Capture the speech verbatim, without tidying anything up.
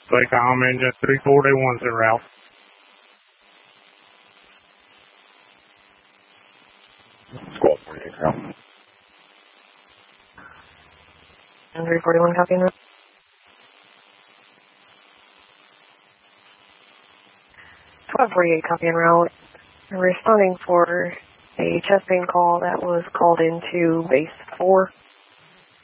Stay calm, engine three forty-one's en route. Squad forty-eight, route. three forty-one, copy now. Squad forty-eight, copy en route. Responding for a chest pain call that was called into base four.